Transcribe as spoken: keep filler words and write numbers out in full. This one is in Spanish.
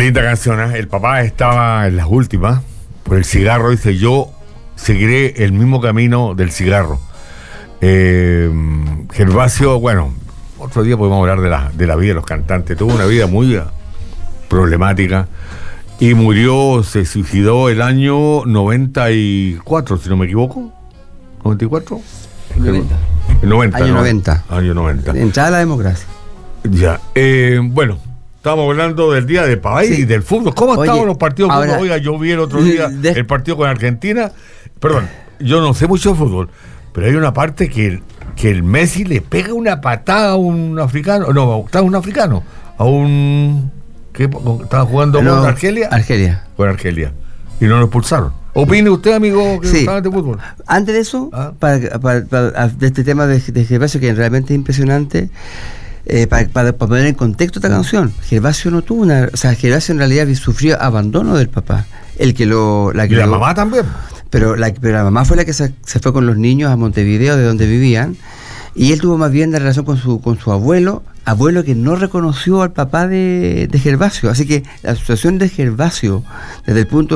linda canción, ¿eh? El papá estaba en las últimas por el cigarro, dice: yo seguiré el mismo camino del cigarro. eh, Gervasio, bueno, otro día podemos hablar de la, de la vida de los cantantes. Tuvo una vida muy problemática y murió, se suicidó el año noventa y cuatro, si no me equivoco. ¿noventa y cuatro? noventa. noventa, Año ¿no? noventa. Año noventa. Entrada a la democracia. Ya, eh, bueno, estamos hablando del día del país y Sí. del fútbol. ¿Cómo Oye, estaban los partidos de ahora- fútbol? Oiga, yo vi el otro día de- el partido con Argentina. Perdón, yo no sé mucho de fútbol, pero hay una parte que, que el Messi le pega una patada a un africano. No, a un africano. A un... ¿Qué? ¿Estaba jugando No, con Argelia? Argelia. Con Argelia. Y no lo expulsaron. Opine usted, amigo, que Sí. sabe de fútbol. Antes de eso, Ah. para, para- para- de este tema de, de Gervasio, que realmente es impresionante, eh, para, para- para poner en contexto esta canción, Gervasio no tuvo una... O sea, Gervasio en realidad sufrió abandono del papá. El que lo... La Y que la lo- mamá también. Pero la, pero la mamá fue la que se, se fue con los niños a Montevideo, de donde vivían, y él tuvo más bien la relación con su con su abuelo, abuelo que no reconoció al papá de, de Gervasio. Así que la asociación de Gervasio, desde el punto